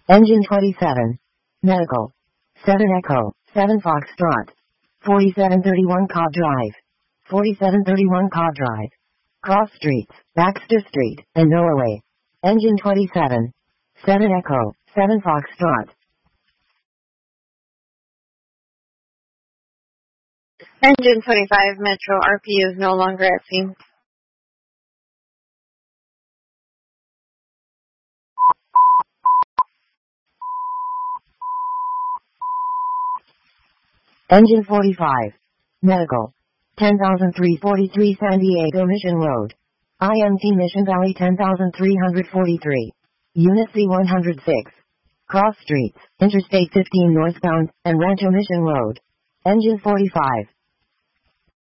Engine 27. Medical. 7 Echo, 7 Foxtrot. 4731 Cobb Drive. 4731 Cobb Drive. Cross Streets, Baxter Street, and Norway. Engine 27. 7 Echo, 7 Foxtrot. Engine 25 Metro RPU is no longer at scene. Engine 45. Medical. 10,343 San Diego Mission Road. IMT Mission Valley 10,343. Unit C106. Cross Streets, Interstate 15 northbound, and Rancho Mission Road. Engine 45.